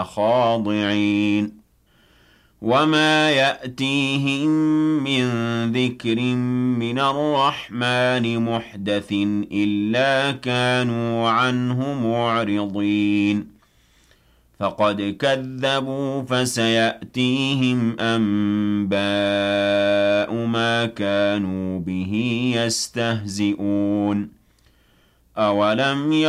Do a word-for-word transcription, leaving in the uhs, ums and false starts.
لَهَا خَاضِعِينَ وَمَا يَأْتِيهِم مِّن ذِكْرٍ مِّنَ الرَّحْمَٰنِ مُحْدَثٍ إِلَّا كَانُوا عَنْهُ مُعْرِضِينَ فَقَدْ كَذَّبُوا فَسَيَأْتِيهِمْ أَنبَاءُ مَا كَانُوا بِهِ يَسْتَهْزِئُونَ أَوَلَمْ